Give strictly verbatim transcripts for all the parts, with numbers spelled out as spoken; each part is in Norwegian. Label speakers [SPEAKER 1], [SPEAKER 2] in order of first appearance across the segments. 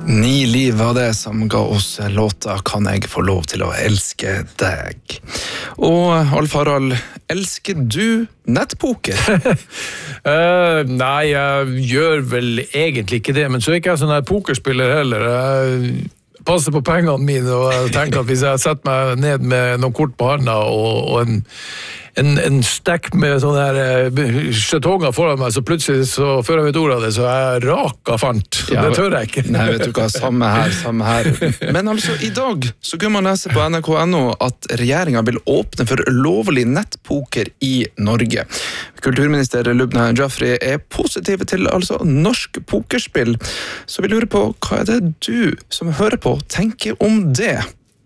[SPEAKER 1] Ni liv var det som ga oss låta Kan jeg få lov til å elske deg. Og Alf Harald, elsker du nettpoker?
[SPEAKER 2] uh, nei, jeg gjør vel egentlig ikke det, men så er ikke jeg sånn her pokerspiller heller. Jeg passer på pengene mine, og jeg tenker at hvis jeg setter meg ned med noen kort på handa og, og en En, en stekk med sånne her skjetonger foran meg, så plutselig, så før jeg vet ordet av det, så er jeg rak av fant. Ja, det tør jeg ikke.
[SPEAKER 1] Nei, vet du hva, samme her, samme her. Men altså, i dag så kan man lese på N R K punktum N O at regjeringen vil åpne for lovlig nettpoker i Norge. Kulturminister Lubna Jafri er positiv til altså norsk pokerspill, så vi lurer på, hva er det du som hører på tenker om det?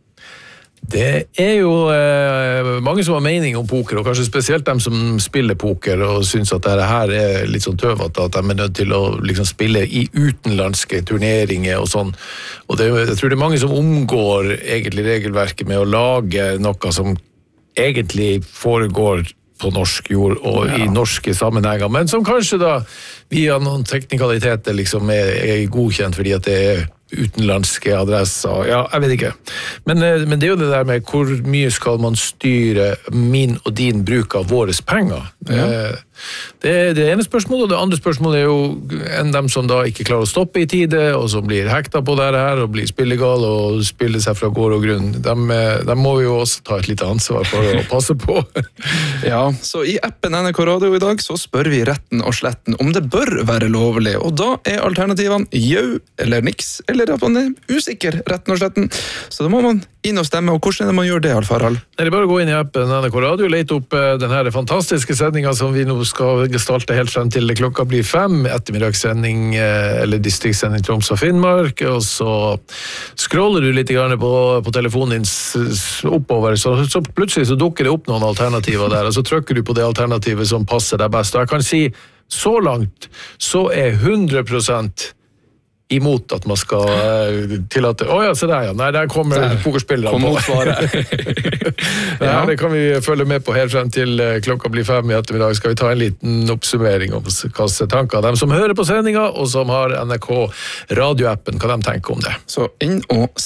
[SPEAKER 2] Det er jo eh, mange som har mening om poker, og kanskje spesielt dem som spiller poker og synes at dette her er litt sånn tøvete, at de er nødt til å liksom, spille i utenlandske turneringer og sånn. Og det, jeg tror det er mange som omgår egentlig regelverket med å lage noe som egentlig foregår på norsk jord og ja. I norske sammenhenger, men som kanskje da via noen teknikaliteter liksom er, er godkjent fordi at det er utenlandske adresser, ja, jeg vet ikke. Men, men det er jo det der med hvor mye skal man styre min og din bruk av våres penger. Ja. Det er det ene spørsmålet, og det andre spørsmålet er jo en dem som da ikke klarer å stoppe i tide, og som blir hekta på det her, og blir spillegal og spiller seg fra gård og grunn. Dem, dem må vi jo også ta et lite ansvar for å passe på.
[SPEAKER 1] Ja, så i appen N R K Radio i dag så spør vi retten og sletten om det bør være lovlig, og da er alternativene jau eller niks, eller eller at man er usikker, retten og sletten. Så da må man inn og stemme, og hvordan er det man gjør det, Alf Harald?
[SPEAKER 2] Det er bare å gå inn i appen N R K Radio, lete opp denne fantastiske sendingen som vi nå skal gestalte helt frem til klokka blir fem, ettermiddagssending eller distriktssending Troms og Finnmark, og så scroller du litt på, på telefonen din oppover, så, så plutselig så dukker det opp noen alternativer der, og så trykker du på det alternativet som passer deg best. Og jeg kan si, så langt så er hundre prosent imot at man skal uh, tillate. Å oh, ja, se der, ja. Nei, der kommer pokerspillere
[SPEAKER 1] på.
[SPEAKER 2] svaret. Ja, det kan vi følge med på helt frem til uh, klokka blir fem i ettermiddag. Skal vi ta en liten oppsummering om hva tanker de som hører på sendinga, og som har N R K radioappen, hva de tenker om det.
[SPEAKER 1] Så inn og